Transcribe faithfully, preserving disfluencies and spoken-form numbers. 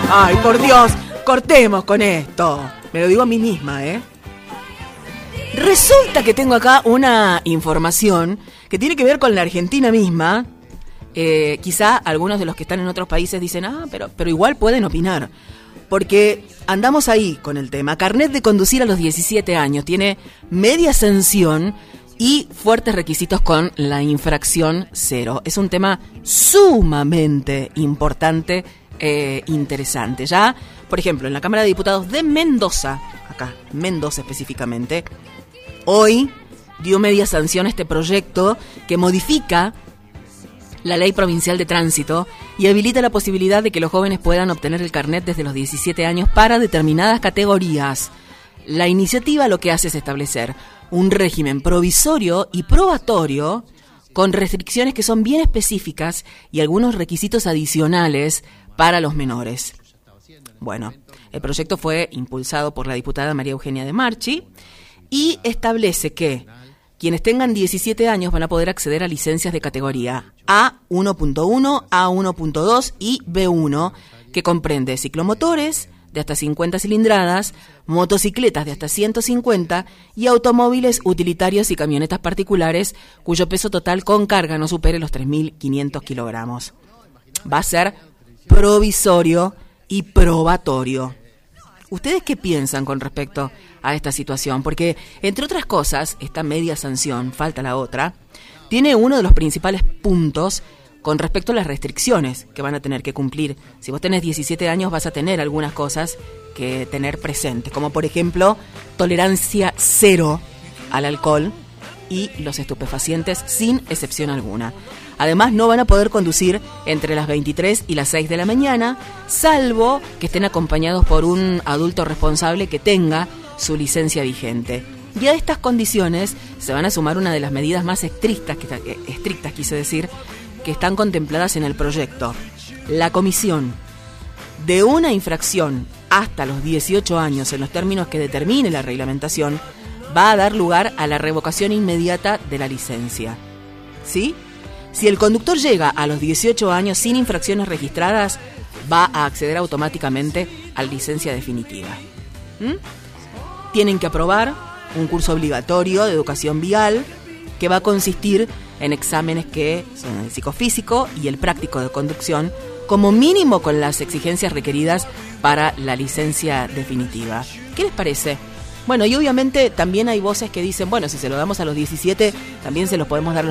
Ay, por Dios, cortemos con esto. Me lo digo a mí misma, ¿eh? Resulta que tengo acá una información que tiene que ver con la Argentina misma. Eh, quizá algunos de los que están en otros países dicen, ah, pero, pero igual pueden opinar. Porque andamos ahí con el tema. Carnet de conducir a los diecisiete años. Tiene media sanción y fuertes requisitos con la infracción cero. Es un tema sumamente importante e interesante. Ya, por ejemplo, en la Cámara de Diputados de Mendoza, acá, Mendoza específicamente, hoy dio media sanción a este proyecto que modifica la Ley Provincial de Tránsito y habilita la posibilidad de que los jóvenes puedan obtener el carnet desde los diecisiete años para determinadas categorías. La iniciativa lo que hace es establecer un régimen provisorio y probatorio con restricciones que son bien específicas y algunos requisitos adicionales para los menores. Bueno, el proyecto fue impulsado por la diputada María Eugenia de Marchi y establece que quienes tengan diecisiete años van a poder acceder a licencias de categoría A uno punto uno, A uno punto dos y B uno, que comprende ciclomotores de hasta cincuenta cilindradas, motocicletas de hasta ciento cincuenta y automóviles utilitarios y camionetas particulares cuyo peso total con carga no supere los tres mil quinientos kilogramos. Va a ser provisorio y probatorio. ¿Ustedes qué piensan con respecto a esta situación? Porque, entre otras cosas, esta media sanción, falta la otra, tiene uno de los principales puntos con respecto a las restricciones que van a tener que cumplir. Si vos tenés diecisiete años vas a tener algunas cosas que tener presentes, como por ejemplo, tolerancia cero al alcohol y los estupefacientes sin excepción alguna. Además, no van a poder conducir entre las veintitrés y las seis de la mañana, salvo que estén acompañados por un adulto responsable que tenga su licencia vigente. Y a estas condiciones se van a sumar una de las medidas más estrictas, que, estrictas quise decir, que están contempladas en el proyecto. La comisión de una infracción hasta los dieciocho años, en los términos que determine la reglamentación, va a dar lugar a la revocación inmediata de la licencia. ¿Sí? Si el conductor llega a los dieciocho años sin infracciones registradas, va a acceder automáticamente a la licencia definitiva. ¿Mm? Tienen que aprobar un curso obligatorio de educación vial que va a consistir en exámenes que son el psicofísico y el práctico de conducción, como mínimo con las exigencias requeridas para la licencia definitiva. ¿Qué les parece? Bueno, y obviamente también hay voces que dicen, bueno, si se lo damos a los diecisiete, también se los podemos dar